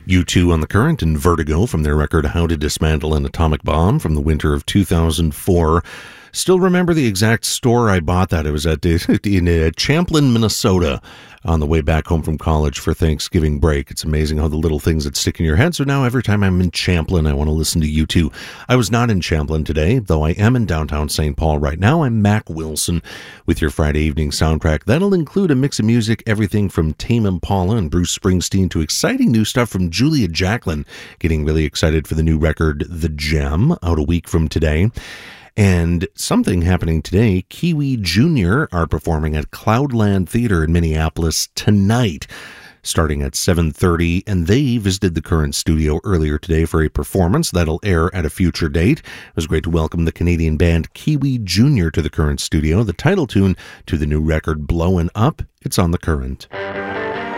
U2 on the Current and Vertigo from their record How to Dismantle an Atomic Bomb from the winter of 2004. Still remember the exact store I bought that. It was in Champlin, Minnesota, on the way back home from college for Thanksgiving break. It's amazing how the little things that stick in your head. So now every time I'm in Champlin, I want to listen to U2. I was not in Champlin today, though I am in downtown St. Paul right now. I'm Mac Wilson with your Friday evening soundtrack. That'll include a mix of music, everything from Tame Impala and Bruce Springsteen to exciting new stuff from Julia Jacklin. Getting really excited for the new record, The Gem, out a week from today. And something happening today, Kiwi Jr. are performing at Cloudland Theater in Minneapolis tonight, starting at 7:30, and they visited the Current studio earlier today for a performance that'll air at a future date. It was great to welcome the Canadian band Kiwi Jr. to the Current studio, the title tune to the new record, Blowin' Up. It's on the Current.